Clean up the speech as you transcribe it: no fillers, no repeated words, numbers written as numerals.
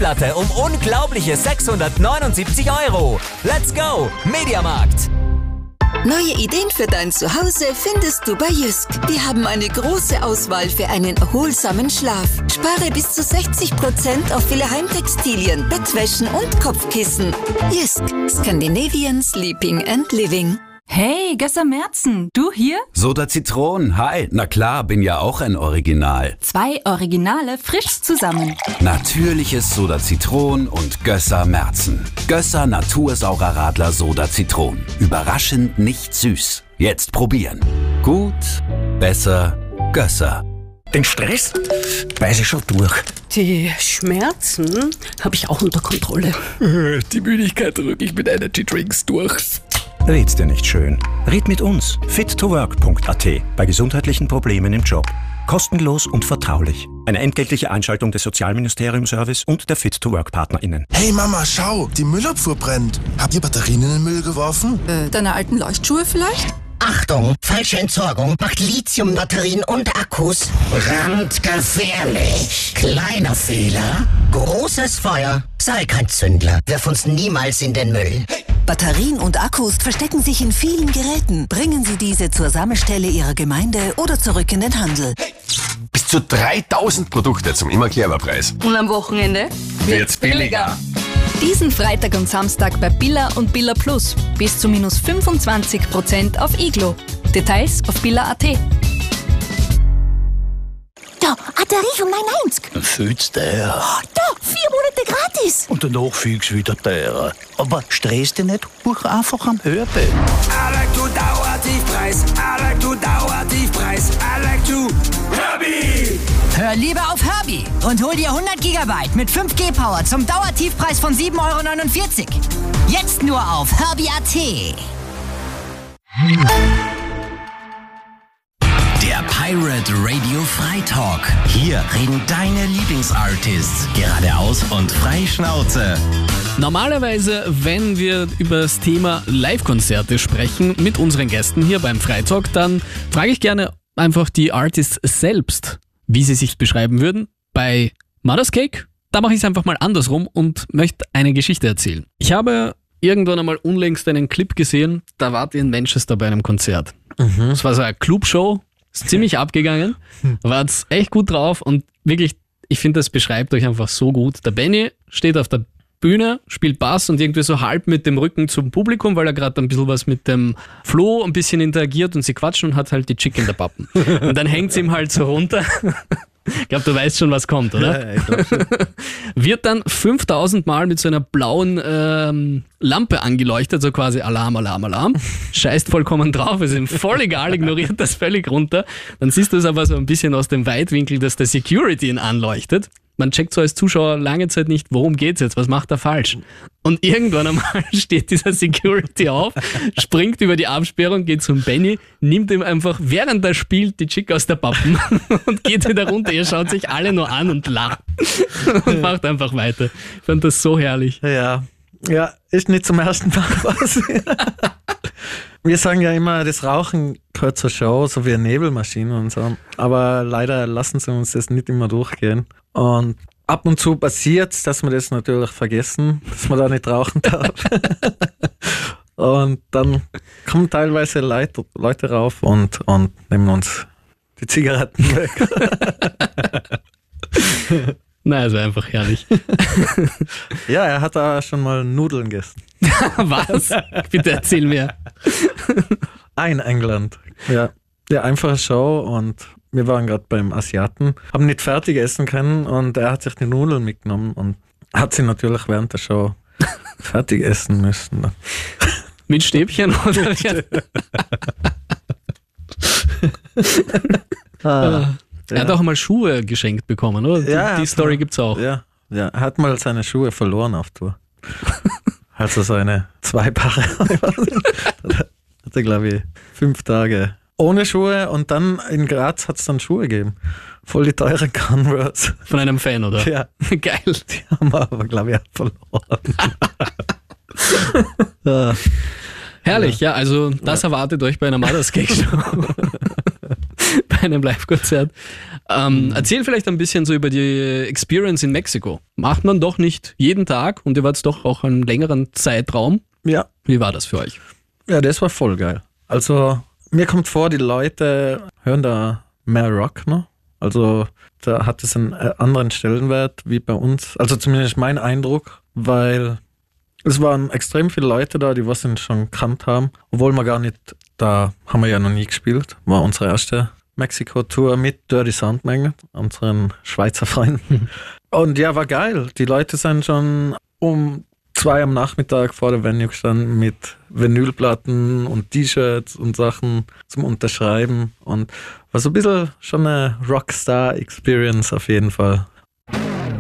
Festplatte um unglaubliche 679 €. Let's go, Mediamarkt! Neue Ideen für dein Zuhause findest du bei Jysk. Wir haben eine große Auswahl für einen erholsamen Schlaf. Spare bis zu 60% auf viele Heimtextilien, Bettwäschen und Kopfkissen. Jysk, Scandinavian Sleeping and Living. Hey, Gösser Merzen, du hier? Soda Zitron, hi. Na klar, bin ja auch ein Original. 2 Originale frisch zusammen. Natürliches Soda Zitron und Gösser Merzen. Gösser Natursaurer Radler Soda Zitron. Überraschend nicht süß. Jetzt probieren. Gut, besser, Gösser. Den Stress weiß ich schon durch. Die Schmerzen habe ich auch unter Kontrolle. Die Müdigkeit drücke ich mit Energy Drinks durch. Red's dir nicht schön. Red mit uns. fit2work.at bei gesundheitlichen Problemen im Job. Kostenlos und vertraulich. Eine entgeltliche Einschaltung des Sozialministerium-Service und der Fit2Work-PartnerInnen. Hey Mama, schau, die Müllabfuhr brennt. Habt ihr Batterien in den Müll geworfen? Deine alten Leuchtschuhe vielleicht? Achtung, falsche Entsorgung macht Lithiumbatterien und Akkus brandgefährlich. Kleiner Fehler, großes Feuer. Sei kein Zündler, wirf uns niemals in den Müll. Batterien und Akkus verstecken sich in vielen Geräten. Bringen Sie diese zur Sammelstelle Ihrer Gemeinde oder zurück in den Handel. Bis zu 3000 Produkte zum Immer-Clever-Preis. Und am Wochenende Wird's billiger. Diesen Freitag und Samstag bei Billa und Billa Plus. Bis zu minus 25% auf Iglo. Details auf billa.at. Da, Batterie von mein 1. Fühlst du her? Da, 4 Monate gratis. Und danach fühlst du wieder der. Aber stress dich nicht, buch einfach am Hörbild. I like to Dauertiefpreis, I like to Dauertiefpreis, I like to Herbie! Hör lieber auf Herbie und hol dir 100 GB mit 5G Power zum Dauertiefpreis von 7,49 €. Jetzt nur auf Herbie.at. Der Pirate Radio Freitalk. Hier reden deine Lieblingsartists geradeaus und frei Schnauze. Normalerweise, wenn wir über das Thema Live-Konzerte sprechen mit unseren Gästen hier beim Freitalk, dann frage ich gerne einfach die Artists selbst, wie sie sich beschreiben würden. Bei Mother's Cake, da mache ich es einfach mal andersrum und möchte eine Geschichte erzählen. Ich habe irgendwann einmal unlängst einen Clip gesehen, da wart ihr in Manchester bei einem Konzert. Das war so eine Clubshow, ist ziemlich abgegangen, wart echt gut drauf und wirklich, ich finde, das beschreibt euch einfach so gut. Der Benny steht auf der Bühne, spielt Bass und irgendwie so halb mit dem Rücken zum Publikum, weil er gerade ein bisschen was mit dem Flo ein bisschen interagiert und sie quatschen und hat halt die Chick in der Pappen. Und dann hängt sie ihm halt so runter. Ich glaube, du weißt schon, was kommt, oder? Ja, ich glaube schon. Wird dann 5000 Mal mit so einer blauen Lampe angeleuchtet, so quasi Alarm, Alarm, Alarm. Scheißt vollkommen drauf, ist ihm voll egal, ignoriert das völlig runter. Dann siehst du es aber so ein bisschen aus dem Weitwinkel, dass der Security ihn anleuchtet. Man checkt so als Zuschauer lange Zeit nicht, worum geht's jetzt, was macht er falsch? Und irgendwann einmal steht dieser Security auf, springt über die Absperrung, geht zum Benny, nimmt ihm einfach, während er spielt, die Chick aus der Pappen und geht wieder runter. Ihr schaut sich alle nur an und lacht und macht einfach weiter. Ich fand das so herrlich. Ja, ist nicht zum ersten Mal passiert. Wir sagen ja immer, das Rauchen gehört zur Show, so wie eine Nebelmaschine und so. Aber leider lassen sie uns das nicht immer durchgehen. Und ab und zu passiert es, dass wir das natürlich vergessen, dass man da nicht rauchen darf. Und dann kommen teilweise Leute rauf und nehmen uns die Zigaretten weg. Nein, also einfach herrlich. Ja, er hat da schon mal Nudeln gegessen. Was? Bitte erzähl mir. In England. Ja, einfache Show und wir waren gerade beim Asiaten, haben nicht fertig essen können und er hat sich die Nudeln mitgenommen und hat sie natürlich während der Show fertig essen müssen. Mit Stäbchen oder? Er hat auch mal Schuhe geschenkt bekommen, oder? Ja, die Story gibt's auch. Ja, er hat mal seine Schuhe verloren auf Tour. Also seine 2 Paare. Hat er, glaube ich, 5 Tage ohne Schuhe und dann in Graz hat es dann Schuhe gegeben. Voll die teuren Converse. Von einem Fan, oder? Ja. Geil. Die haben wir aber, glaube ich, auch verloren. Herrlich, ja, also das erwartet euch bei einer Mother's Cake Show. Bei einem Live-Konzert. Erzähl vielleicht ein bisschen so über die Experience in Mexiko. Macht man doch nicht jeden Tag und ihr wart doch auch einen längeren Zeitraum. Ja. Wie war das für euch? Ja, das war voll geil. Also mir kommt vor, die Leute hören da mehr Rock noch. Also da hat es einen anderen Stellenwert wie bei uns. Also zumindest mein Eindruck, weil es waren extrem viele Leute da, die was ihn schon gekannt haben. Obwohl wir gar nicht, da haben wir ja noch nie gespielt. War unsere erste Mexiko-Tour mit Dirty Sound Magnet, unseren Schweizer Freunden. Und ja, war geil. Die Leute sind schon um 2 am Nachmittag vor der Venue gestanden mit Vinylplatten und T-Shirts und Sachen zum Unterschreiben und war so ein bisschen schon eine Rockstar-Experience auf jeden Fall.